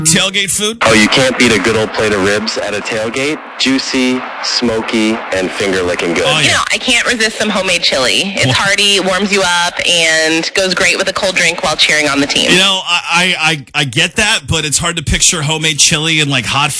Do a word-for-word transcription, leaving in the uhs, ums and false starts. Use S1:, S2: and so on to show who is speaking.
S1: Tailgate food?
S2: Oh, you can't beat a good old plate of ribs at a tailgate. Juicy, smoky, and finger-licking good.
S1: Oh,
S3: You
S1: yeah.
S3: know, I can't resist some homemade chili. It's hearty, warms you up, and goes great with a cold drink while cheering on the team.
S1: You know, I, I, I, I get that, but it's hard to picture homemade chili and like hot